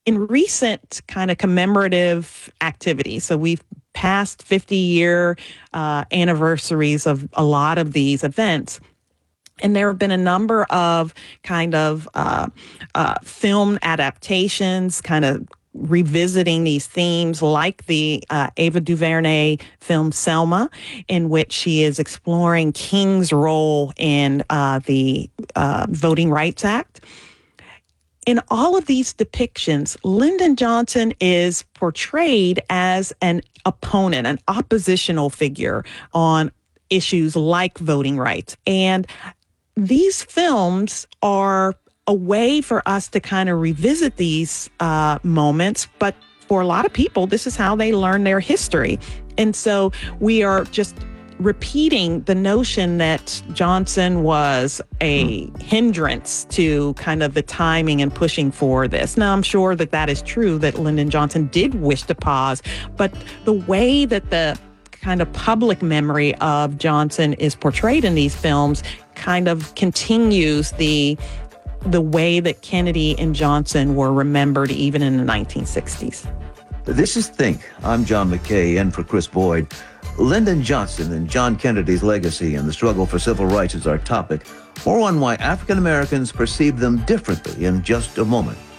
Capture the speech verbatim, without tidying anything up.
in recent kind of commemorative activities, so we've passed fifty-year uh, anniversaries of a lot of these events. And there have been a number of kind of uh, uh, film adaptations, kind of revisiting these themes, like the uh, Ava DuVernay film Selma, in which she is exploring King's role in uh, the uh, Voting Rights Act. In all of these depictions, Lyndon Johnson is portrayed as an opponent, an oppositional figure on issues like voting rights. And these films are a way for us to kind of revisit these uh, moments, but for a lot of people, this is how they learn their history. And so we are just repeating the notion that Johnson was a hindrance to kind of the timing and pushing for this. Now, I'm sure that that is true, that Lyndon Johnson did wish to pause, but the way that the kind of public memory of Johnson is portrayed in these films kind of continues the the way that Kennedy and Johnson were remembered even in the nineteen sixties. This is Think. I'm John McKay, in for Chris Boyd. Lyndon Johnson and John Kennedy's legacy and the struggle for civil rights is our topic. More on why African Americans perceive them differently in just a moment.